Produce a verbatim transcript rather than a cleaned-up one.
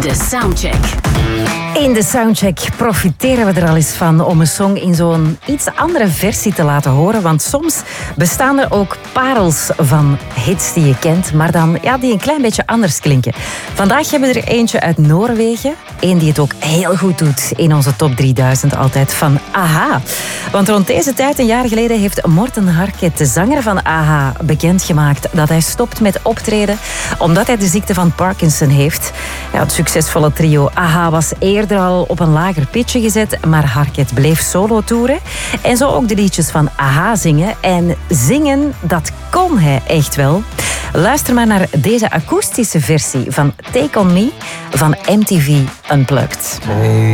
De Soundcheck. In de Soundcheck profiteren we er al eens van om een song in zo'n iets andere versie te laten horen. Want soms bestaan er ook parels van hits die je kent, maar dan ja, die een klein beetje anders klinken. Vandaag hebben we er eentje uit Noorwegen. Eén die het ook heel goed doet in onze top drieduizend altijd, van A-ha. Want rond deze tijd, een jaar geleden, heeft Morten Harket, de zanger van A-ha, bekendgemaakt dat hij stopt met optreden omdat hij de ziekte van Parkinson heeft. Ja, het succesvolle trio A-ha was eerder al op een lager pitje gezet, maar Harket bleef solo toeren en zo ook de liedjes van A-ha zingen. En zingen, dat kon hij echt wel. Luister maar naar deze akoestische versie van Take On Me van M T V Unplugged. Hey.